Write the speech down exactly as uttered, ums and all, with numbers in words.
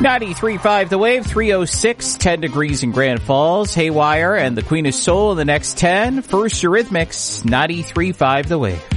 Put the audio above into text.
ninety-three point five The Wave, three oh six, ten degrees in Grand Falls. Haywire and the Queen of Soul in the next ten. First Eurythmics, ninety-three point five The Wave.